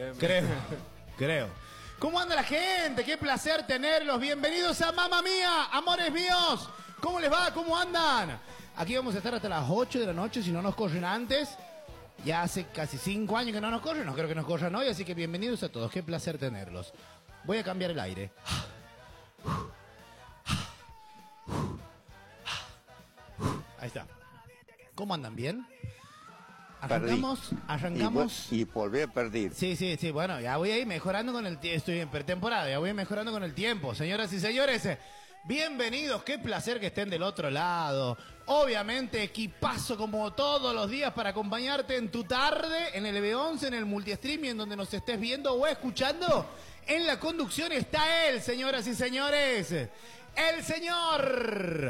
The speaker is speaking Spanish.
Creo. ¿Cómo anda la gente? Qué placer tenerlos. Bienvenidos a Mamma Mía, amores míos. ¿Cómo les va? ¿Cómo andan? Aquí vamos a estar hasta las 8 de la noche si no nos corren antes. Ya hace casi 5 años que no nos corren, no creo que nos corran hoy, así que bienvenidos a todos. Qué placer tenerlos. Voy a cambiar el aire. Ahí está. ¿Cómo andan? ¿Bien? Arrancamos. Y volví a perder. Sí, bueno, ya voy a ir mejorando con el tiempo. Estoy en pretemporada, ya voy a ir mejorando con el tiempo. Señoras y señores, bienvenidos. Qué placer que estén del otro lado. Obviamente, equipazo como todos los días para acompañarte en tu tarde, en el B11, en el multistream, en donde nos estés viendo o escuchando. En la conducción está él, señoras y señores. El señor